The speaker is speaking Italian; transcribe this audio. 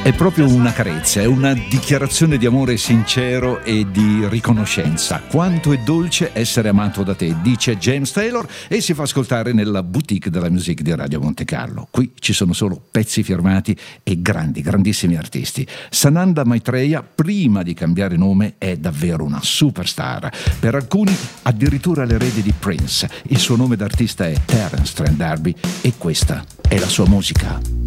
È proprio una carezza, è una dichiarazione di amore sincero e di riconoscenza. Quanto è dolce essere amato da te, dice James Taylor, e si fa ascoltare nella boutique della music di Radio Monte Carlo. Qui ci sono solo pezzi firmati e grandissimi artisti. Sananda Maitreya, prima di cambiare nome, è davvero una superstar. Per alcuni addirittura l'erede di Prince. Il suo nome d'artista è Terence Trent D'Arby e questa è la sua musica.